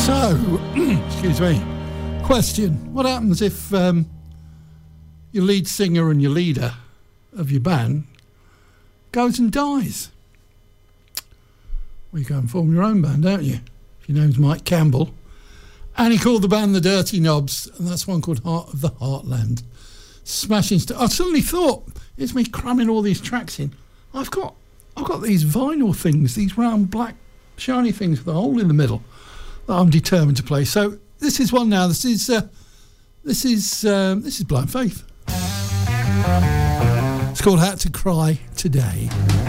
So, excuse me, question. What happens if your lead singer and your leader of your band goes and dies? Well, you go and form your own band, don't you? If your name's Mike Campbell. And he called the band the Dirty Knobs, and that's one called Heart of the Heartland. Smashing stuff. I suddenly thought, it's me cramming all these tracks in. I've got these vinyl things, these round black shiny things with a hole in the middle that I'm determined to play. So this is one now. This is Blind Faith. It's called Had to Cry Today.